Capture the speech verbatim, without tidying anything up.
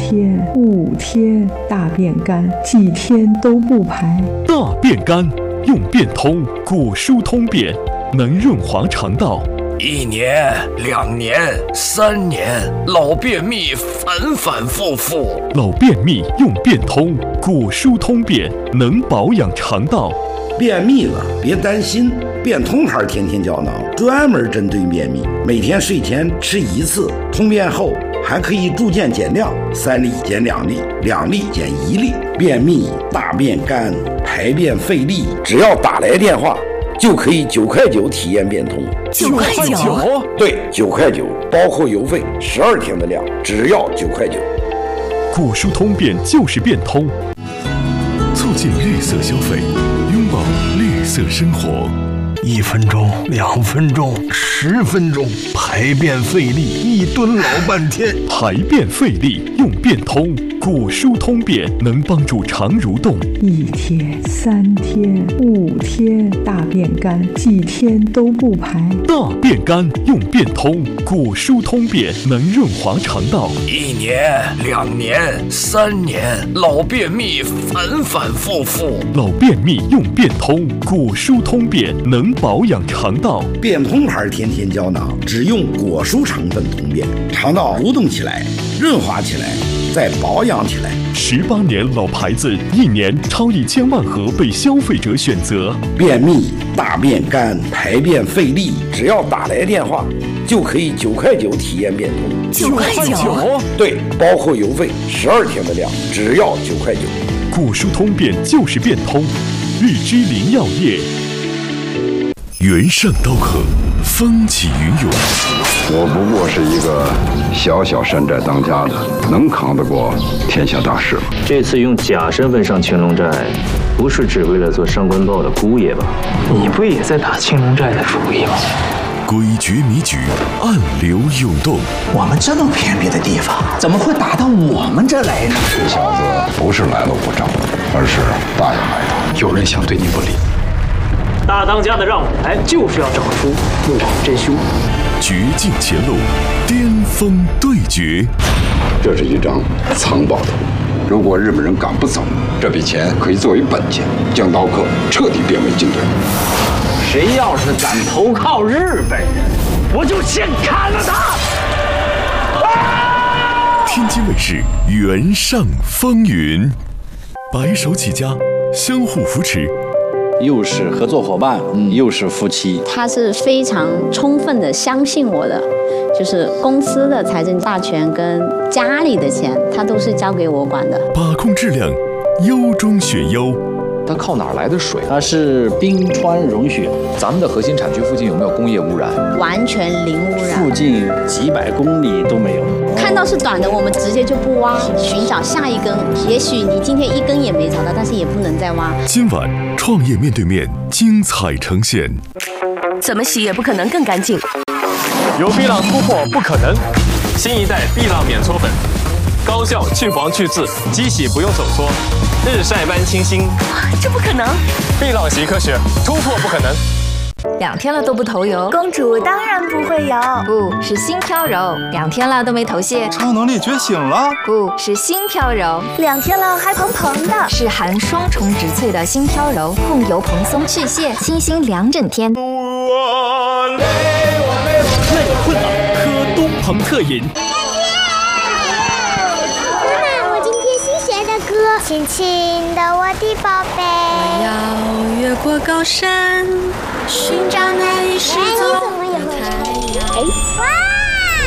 天、五天，大便干，几天都不排。 大便干，用便通果蔬通便，能润滑肠道。 一年、两年、三年，老便秘反反复复。 老便秘用便通果蔬通便，能保养肠道。 便秘了别担心，便通牌天天胶囊专门针对便秘，每天睡前吃一次，通便后还可以逐渐减量，三粒减两粒，两粒减一粒。便秘、大便干、排便费力，只要打来电话就可以九块九体验便通。 九块九？ 对，九块九，包括邮费，十二天的量，只要九块九。 果蔬通便就是便通，促进绿色消费，拥抱绿色生活。 一分钟、两分钟、十分钟，排便费力，一蹲老半天。 排便费力用便通果蔬通便，能帮助肠蠕动。 一天、三天、五天，大便干，几天都不排。 大便干用便通果蔬通便，能润滑肠道。 一年、两年、三年，老便秘反反复复。 老便秘用便通果蔬通便，能保养肠道。 便通牌天天胶囊只用果蔬成分通便，肠道蠕动起来，润滑起来，再保养起来。 十八年老牌子，一年超一千万盒被消费者选择。 便秘、大便干、排便费力，只要打来电话就可以九块九体验便通。 九块九？ 对，包括邮费，十二天的量，只要九块九。 果蔬通便就是便通，日之林药业。原上刀客，风起云涌。 我不过是一个小小山寨当家的，能扛得过天下大事吗？ 这次用假身份上青龙寨，不是只为了做上官豹的姑爷吧？ 你不也在打青龙寨的主意吗？ 诡谲迷局，暗流涌动。 我们这么偏僻的地方，怎么会打到我们这来呢？ 这小子不是来了无证，而是大有来头。 有人想对你不利。 大当家的让牌就是要找出木场真凶。 绝境前路，巅峰对决。 这是一张藏宝图，如果日本人赶不走，这笔钱可以作为本钱，将刀客彻底变为军队。 谁要是敢投靠日本人，我就先砍了他！ 啊、天津卫视《原上风云》，白手起家，相互扶持。 又是合作伙伴，嗯、又是夫妻。 他是非常充分的相信我的，就是公司的财政大权跟家里的钱，他都是交给我管的。 把控质量，优中选优。 它靠哪儿来的水？ 它是冰川融雪。 咱们的核心产区附近有没有工业污染？ 完全零污染。 附近几百公里都没有。 看到是短的，我们直接就不挖，寻找下一根。也许你今天一根也没找到，但是也不能再挖。 今晚创业面对面精彩呈现。 怎么洗也不可能更干净。 由碧浪突破不可能，新一代碧浪免搓粉，高效去黄去渍，机洗不用手搓，日晒般清新。 这不可能！ 碧浪洗科学，突破不可能。 两天了都不头油， 公主当然不会油， 不是心飘柔。两天了都没头屑， 超能力觉醒了， 不是心飘柔。 两天了还蓬蓬的， 是含双重植萃的心飘柔，控油蓬松去屑，清新两整天。 累困了，喝东鹏特饮。 亲亲的我的宝贝， 我要越过高山， 寻找那一世